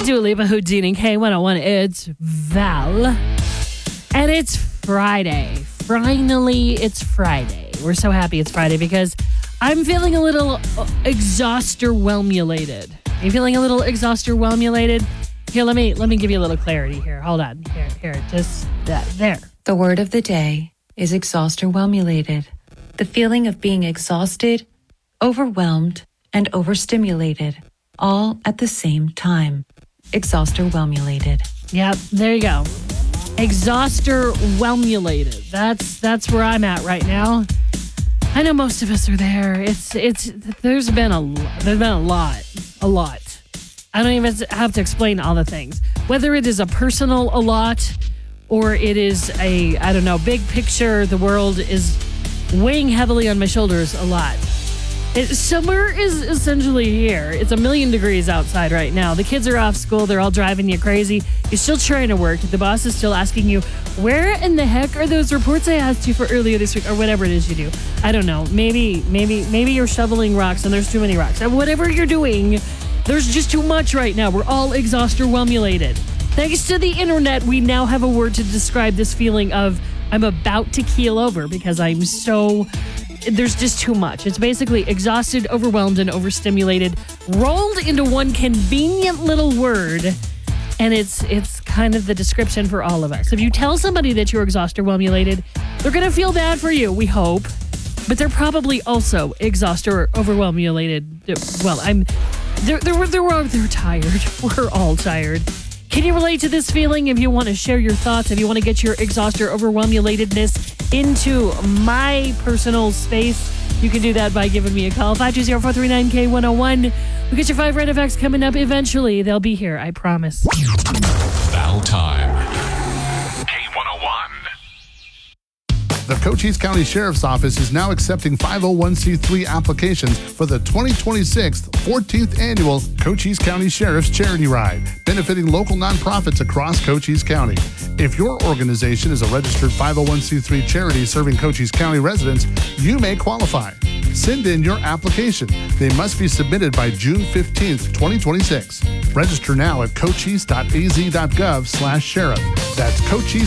Dua Lipa, Houdini, K101. It's Val. And it's Friday. Finally, it's Friday. We're so happy it's Friday because I'm feeling a little exhauster-whelmulated. Are you feeling a little exhauster-whelmulated? Here, let me give you a little clarity here. Hold on. Here, just that. There. The word of the day is exhauster-whelmulated. The feeling of being exhausted, overwhelmed, and overstimulated, all at the same time. Exhauster-whelmulated. Yep, there you go. Exhauster-whelmulated. That's where I'm at right now. I know most of us are there. There's been a lot. I don't even have to explain all the things. Whether it is a personal a lot or it is a, I don't know, big picture, the world is weighing heavily on my shoulders a lot. Summer is essentially here. It's 1,000,000 degrees outside right now. The kids are off school. They're all driving you crazy. You're still trying to work. The boss is still asking you, where in the heck are those reports I asked you for earlier this week? Or whatever it is you do. I don't know. Maybe you're shoveling rocks and there's too many rocks. Whatever you're doing, there's just too much right now. We're all exhauster-whelmulated. Thanks to the internet, we now have a word to describe this feeling of I'm about to keel over because there's just too much. It's basically exhausted, overwhelmed, and overstimulated, rolled into one convenient little word, and it's kind of the description for all of us. If you tell somebody that you're exhauster-whelmulated, they're going to feel bad for you, we hope, but they're probably also exhauster or overwhelmulated. Well, they're tired. We're all tired. Can you relate to this feeling? If you want to share your thoughts, if you want to get your exhauster overwhelmulatedness into my personal space, you can do that by giving me a call. 520-439-K101. We'll get your 5 random facts coming up eventually. They'll be here, I promise. Val time. K101. The Cochise County Sheriff's Office is now accepting 501c3 applications for the 2026 14th Annual Cochise County Sheriff's Charity Ride, benefiting local nonprofits across Cochise County. If your organization is a registered 501c3 charity serving Cochise County residents, you may qualify. Send in your application. They must be submitted by June 15th, 2026. Register now at cochise.az.gov/sheriff. That's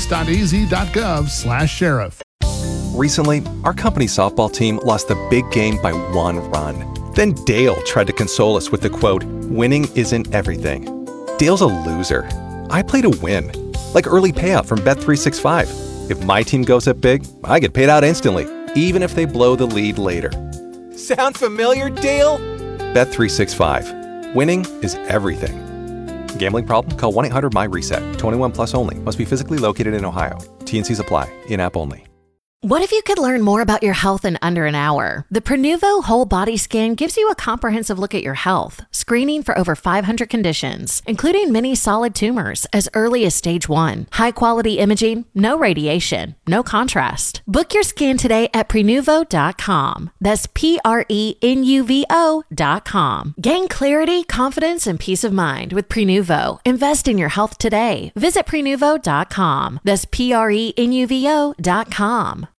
cochise.az.gov/sheriff. Recently, our company softball team lost the big game by 1 run. Then Dale tried to console us with the quote, "Winning isn't everything." Dale's a loser. I play to win, like early payout from Bet365. If my team goes up big, I get paid out instantly, even if they blow the lead later. Sound familiar, Dale? Bet365. Winning is everything. Gambling problem? Call 1-800-MY-RESET. 21 plus only. Must be physically located in Ohio. T&Cs apply. In-app only. What if you could learn more about your health in under an hour? The Prenuvo Whole Body Scan gives you a comprehensive look at your health, screening for over 500 conditions, including many solid tumors as early as stage 1. High-quality imaging, no radiation, no contrast. Book your scan today at Prenuvo.com. That's Prenuvo.com. Gain clarity, confidence, and peace of mind with Prenuvo. Invest in your health today. Visit Prenuvo.com. That's Prenuvo.com.